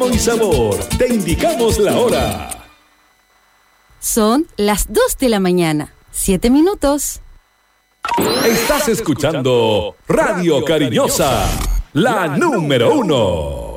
ritmo y sabor. Te indicamos la hora. Son las 2 de la mañana, 7 minutos. Estás escuchando Radio Cariñosa, la número 1.